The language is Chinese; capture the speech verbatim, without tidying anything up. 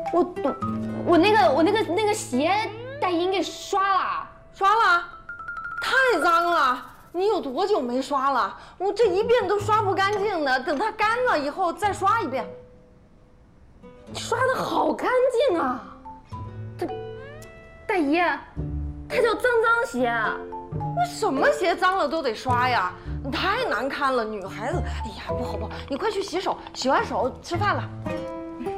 我我我那个我那个那个鞋大姨给刷了， 刷了，太脏了。你有多久没刷了？我这一遍都刷不干净的，等它干了以后再刷一遍。 你刷的好干净啊！这大姨，它叫脏脏鞋。 那什么鞋脏了都得刷呀，太难看了，女孩子。哎呀，不好不好，你快去洗手，洗完手吃饭了。